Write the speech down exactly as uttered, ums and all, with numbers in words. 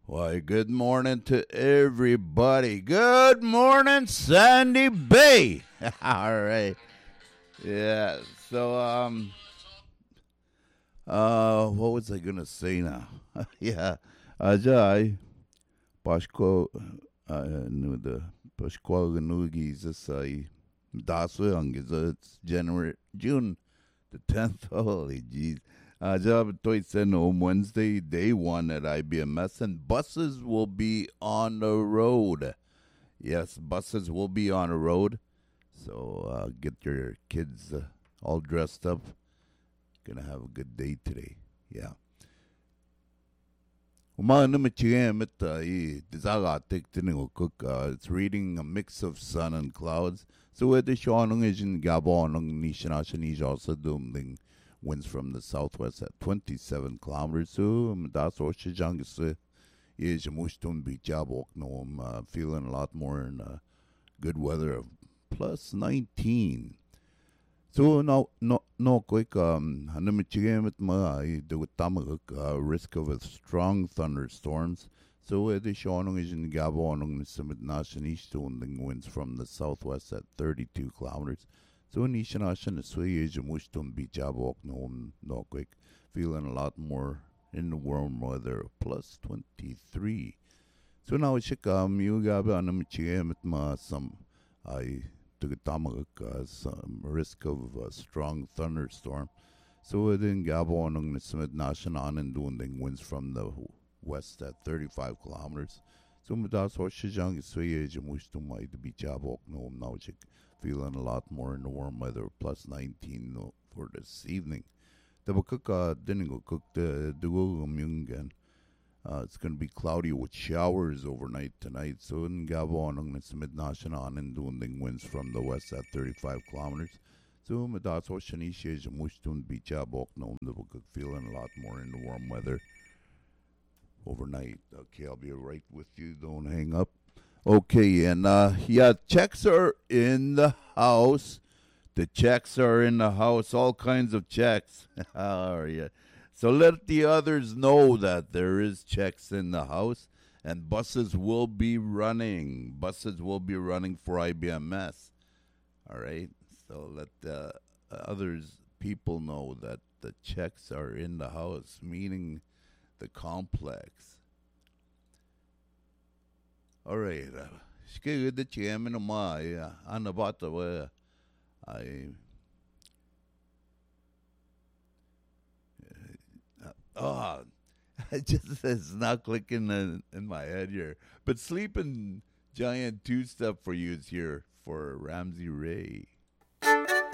Why, good morning to everybody. Good morning, Sandy Bay. All right. Yeah. So, um, uh, what was I gonna say now? yeah. Ajay, Pashko, uh, nu the Pashko Ganugi Zasai, Dasu Angiza, it's January, June the tenth. Holy jeez. Uh, job said on Wednesday, day one at I B M S, and buses will be on the road. Yes, buses will be on the road. So uh, get your kids uh, all dressed up. Gonna have a good day today. Yeah. Uma naman chiyem it ay dizagatik tiningo cook. It's reading a mix of sun and clouds. So where the shonung is in Gabon ng nishanashan also dooming winds from the southwest at twenty-seven kilometers. So that's what shijang is is mushtun be jabok no I'm feeling a lot more in uh, good weather of plus nineteen. So no no no quick um hanamichigem at ma I do tamagak uh, risk of a strong thunderstorms. So uh, the shonung is in Gabon ng summit nashanishton winds from the southwest at thirty-two kilometers. So nishanashan sway is mushtun be jabok no no quick feeling a lot more in the warm weather plus twenty-three. So now shikam you gabi hanamichigem at ma some I uh, some risk of a strong thunderstorm. So within Gabon ang nasimid nasyanan and doing winds from the west at thirty-five kilometers. So madas or shijang isway jamush may to be jabok no now feeling a lot more in the warm weather plus nineteen no, for this evening. The bakaka didn't go cook the dugo myungan. Uh, it's going to be cloudy with showers overnight tonight. So in Gabon, ang nasimid nasyanan and doing winds from the west at thirty-five kilometers. So madas o shanisha jamushtun bichabok no feeling a lot more in the warm weather overnight. Okay, I'll be right with you. Don't hang up. Okay, and uh, yeah, checks are in the house. The checks are in the house. All kinds of checks. Oh, yeah. So let the others know that there is checks in the house and buses will be running. Buses will be running for I B M S. All right. So let the others people know that the checks are in the house, meaning the complex. All right. Skigga the chairman of my anabata where I Oh, it just it's not clicking in, in my head here. But Sleeping Giant two step for you is here for Ramsey Ray.